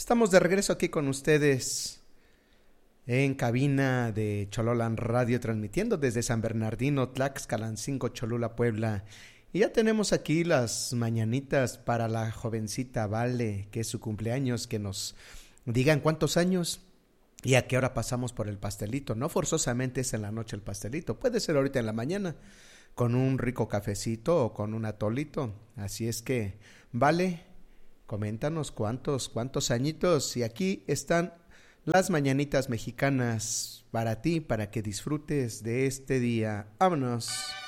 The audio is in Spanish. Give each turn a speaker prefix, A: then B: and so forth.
A: Estamos de regreso aquí con ustedes en cabina de Chololan Radio, transmitiendo desde San Bernardino, Tlaxcalancingo, Cholula, Puebla. Y ya tenemos aquí las mañanitas para la jovencita Vale, que es su cumpleaños, que nos digan cuántos años y a qué hora pasamos por el pastelito. No forzosamente es en la noche el pastelito, puede ser ahorita en la mañana, con un rico cafecito o con un atolito. Así es que, Vale, coméntanos cuántos añitos. Y aquí están las mañanitas mexicanas para ti, para que disfrutes de este día. Vámonos.